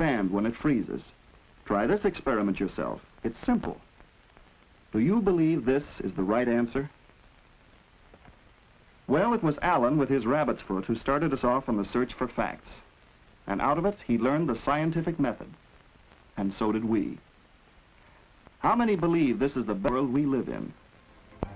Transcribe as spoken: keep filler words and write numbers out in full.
expand when it freezes. Try this experiment yourself. It's simple. Do you believe this is the right answer? Well, it was Alan with his rabbit's foot who started us off on the search for facts. And out of it, he learned the scientific method. And so did we. How many believe this is the world we live in?